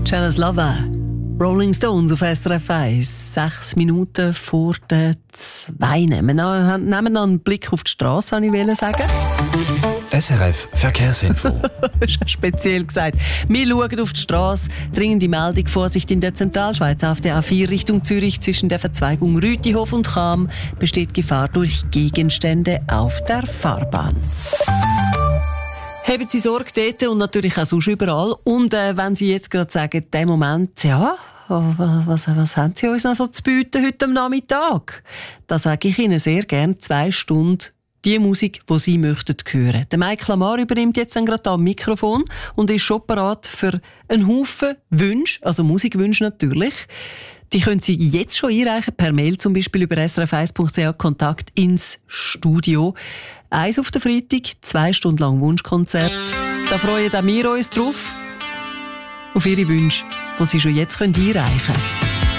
Jealous Lover, Rolling Stones auf SRF 1, 6 Minuten vor der 2. Wir nehmen noch einen Blick auf die Straße, wollte ich sagen. SRF Verkehrsinfo. Speziell gesagt. Wir schauen auf die Straße. Dringende Meldung: Vorsicht in der Zentralschweiz. Auf der A4 Richtung Zürich zwischen der Verzweigung Rütihof und Cham besteht Gefahr durch Gegenstände auf der Fahrbahn. Haben Sie Sorge dort und natürlich auch sonst überall. Und wenn Sie jetzt gerade sagen, in dem Moment, ja, was haben Sie uns noch so zu bieten heute am Nachmittag? Da sage ich Ihnen sehr gerne 2 Stunden die Musik, die Sie möchten hören. Der Mike Lamar übernimmt jetzt dann gerade am Mikrofon und ist schon bereit für einen Haufen Wünsche, also Musikwünsche natürlich. Die können Sie jetzt schon einreichen, per Mail zum Beispiel über srf1.ch, Kontakt ins Studio. 1 auf den Freitag, 2 Stunden lang Wunschkonzert. Da freuen auch wir uns drauf, auf Ihre Wünsche, die Sie schon jetzt einreichen können.